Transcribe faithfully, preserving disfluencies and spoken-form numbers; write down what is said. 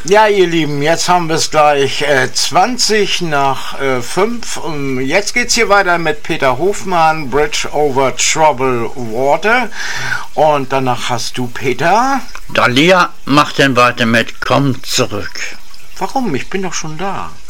Ja, ihr Lieben, jetzt haben wir es gleich äh, zwanzig nach äh, fünf. Und jetzt geht's hier weiter mit Peter Hofmann, Bridge over Troubled Water. Und danach hast du, Peter. Dalia macht dann weiter mit Komm zurück. Warum? Ich bin doch schon da.